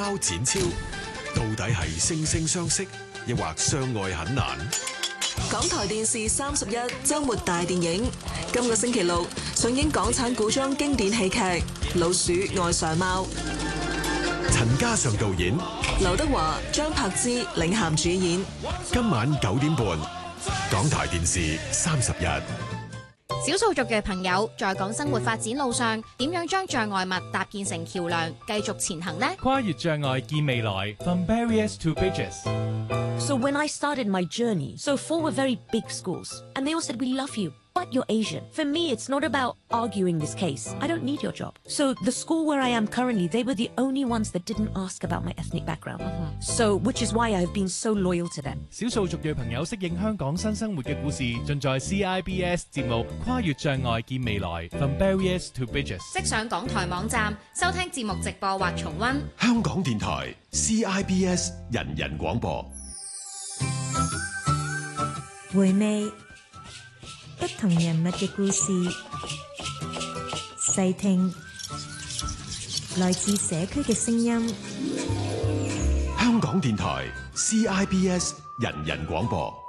貓展超，到底係惺惺相惜，抑或相愛很難？ 港台電視31周末大電影，今個星期六上映港產古裝經典戲劇《老鼠愛上貓》， 陳嘉上導演， 劉德華、張柏芝領銜主演。 今晚9點半，港台電視31。 少數族嘅朋友在港生活發展路上，點樣將障礙物搭建成橋梁，繼續前行呢？ 跨越障礙見未來 ，From Barriers to Bridges。 So when I started my journey, so 4 were very big schools, and they all said, "We love you, but you're Asian." For me, it's not about arguing this case. I don't need your job. So the school where I am currently, they were the only ones that didn't ask about my ethnic background. So, which is why I have been so loyal to them. 少數族裔朋友適應香港新生活嘅故事，盡在 CIBS 節目《跨越障礙見未來》，From Barriers to Bridges。 即上港台網站收聽節目直播或重溫。 香港電台 CIBS 人人廣播。 回味不同人物嘅故事，細聽來自社區嘅聲音。 香港電台 CIBS 人人廣播。